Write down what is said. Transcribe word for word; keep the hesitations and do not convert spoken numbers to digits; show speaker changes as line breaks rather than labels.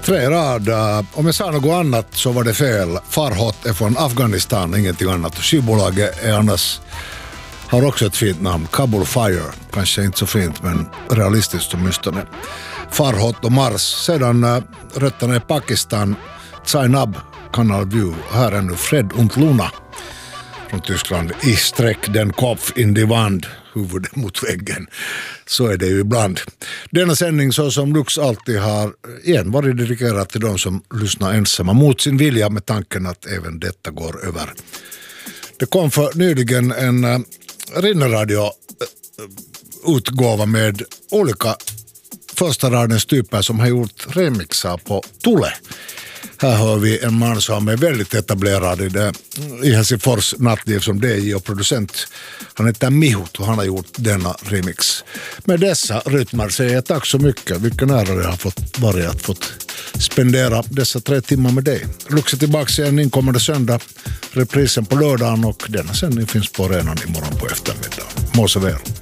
Tre rad. Om jag sa något annat så var det fel. Farhot är från Afghanistan, ingenting annat. Skivbolaget är annars, har också ett fint namn. Kabul Fire. Kanske inte så fint, men realistiskt åtminstone. Farhot och Mars. Sedan äh, rötterna i Pakistan. Zainab, Kanal View. Här är nu Fred und Luna från Tyskland. I sträck den Kopf in die Wand. Huvudet mot väggen. Så är det ju ibland. Denna sändning, så som Lux alltid har igen varit dedikerad till de som lyssnar ensamma mot sin vilja, med tanken att även detta går över. Det kom för nyligen en uh, Rinnerradio-utgåva med olika första radens typer som har gjort remixar på Tule. Här har vi en man som är väldigt etablerad i, det, i Helsingfors nattliv som D J och producent. Han heter Mihut och han har gjort denna remix. Med dessa rytmer säger jag tack så mycket. Vilken ära det har fått vara att fått spendera dessa tre timmar med dig. Lux är tillbaka igen inkommande söndag. Reprisen på lördagen och denna sändning finns på arenan imorgon på eftermiddag. Må så väl.